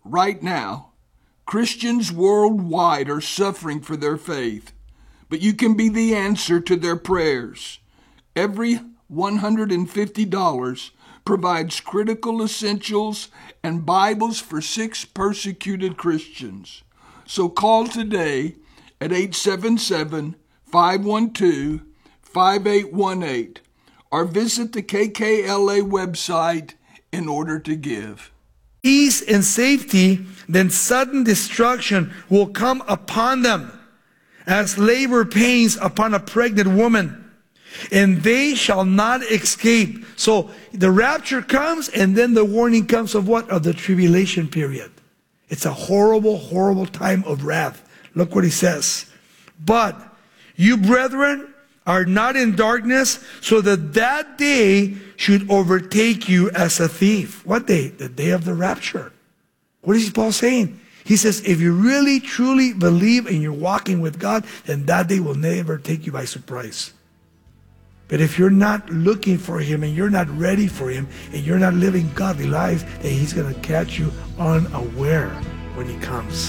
right now, Christians worldwide are suffering for their faith, but you can be the answer to their prayers. Every $150 provides critical essentials and Bibles for 6 persecuted Christians. So call today at 877-512-5818 or visit the KKLA website in order to give. Peace and safety, then sudden destruction will come upon them as labor pains upon a pregnant woman, and they shall not escape. So the rapture comes, and then the warning comes of what? Of the tribulation period. It's a horrible, horrible time of wrath. Look what he says. But you, brethren, are not in darkness, so that that day should overtake you as a thief. What day? The day of the rapture. What is Paul saying? He says, if you really, truly believe and you're walking with God, then that day will never take you by surprise. But if you're not looking for Him and you're not ready for Him and you're not living godly lives, then He's going to catch you unaware when He comes.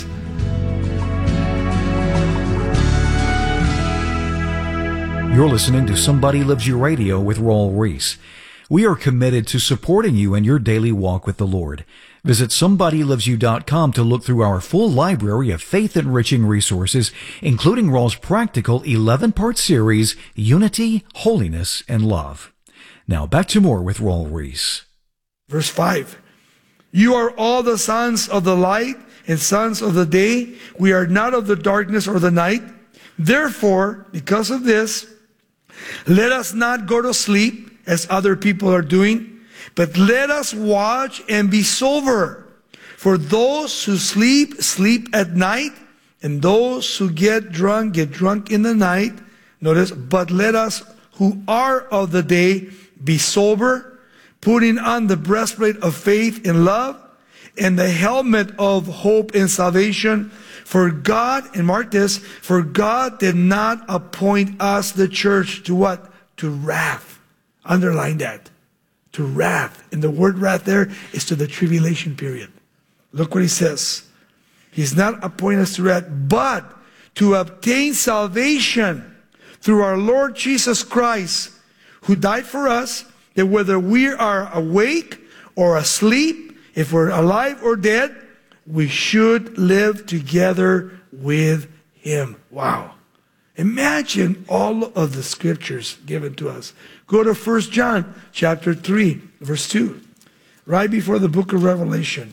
You're listening to Somebody Loves You Radio with Raul Ries. We are committed to supporting you in your daily walk with the Lord. Visit SomebodyLovesYou.com to look through our full library of faith-enriching resources, including Raul's practical 11-part series, Unity, Holiness, and Love. Now back to more with Raul Ries. Verse 5. You are all the sons of the light and sons of the day. We are not of the darkness or the night. Therefore, because of this, let us not go to sleep as other people are doing, but let us watch and be sober. For those who sleep, sleep at night, and those who get drunk in the night. Notice, but let us who are of the day be sober, putting on the breastplate of faith and love, and the helmet of hope and salvation. For God, and mark this, for God did not appoint us, the church, to what? To wrath. Underline that. To wrath. And the word wrath there is to the tribulation period. Look what he says. He's not appointed us to wrath, but to obtain salvation through our Lord Jesus Christ, who died for us, that whether we are awake or asleep, if we're alive or dead, we should live together with Him. Wow. Imagine all of the scriptures given to us. Go to 1 John chapter 3, verse 2. Right before the book of Revelation.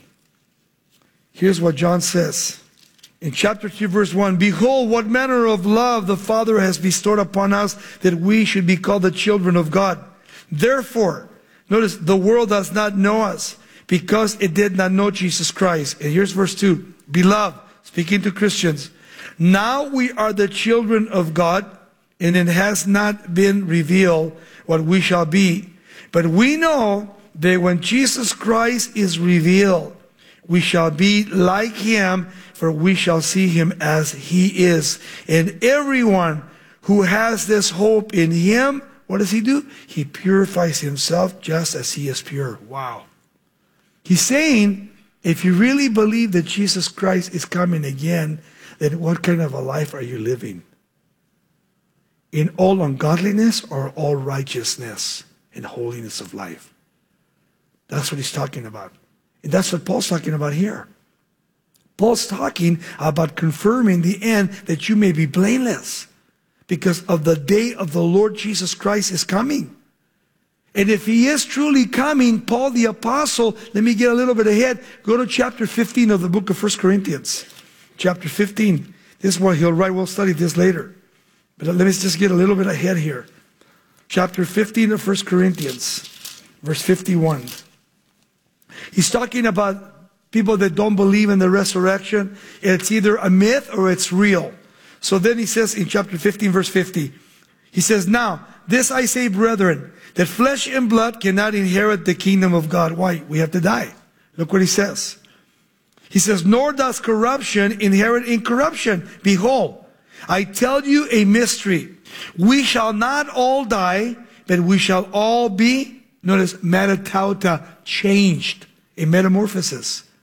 Here's what John says. In chapter 2, verse 1, behold, what manner of love the Father has bestowed upon us, that we should be called the children of God. Therefore, notice, the world does not know us, because it did not know Jesus Christ. And here's verse 2. Beloved, speaking to Christians, now we are the children of God, and it has not been revealed what we shall be. But we know that when Jesus Christ is revealed, we shall be like Him, for we shall see Him as He is. And everyone who has this hope in Him, what does he do? He purifies himself just as He is pure. Wow. He's saying, if you really believe that Jesus Christ is coming again, then what kind of a life are you living? In all ungodliness or all righteousness and holiness of life? That's what he's talking about. And that's what Paul's talking about here. Paul's talking about confirming the end, that you may be blameless, because of the day of the Lord Jesus Christ is coming. And if He is truly coming, Paul the Apostle, let me get a little bit ahead. Go to chapter 15 of the book of 1 Corinthians. Chapter 15. This is what he'll write. We'll study this later. But let me just get a little bit ahead here. Chapter 15 of 1 Corinthians, verse 51. He's talking about people that don't believe in the resurrection. It's either a myth or it's real. So then he says in chapter 15, verse 50, he says, now, this I say, brethren, that flesh and blood cannot inherit the kingdom of God. Why? We have to die. Look what he says. He says, nor does corruption inherit incorruption. Behold, I tell you a mystery. We shall not all die, but we shall all be, notice, metatauta, changed, a metamorphosis.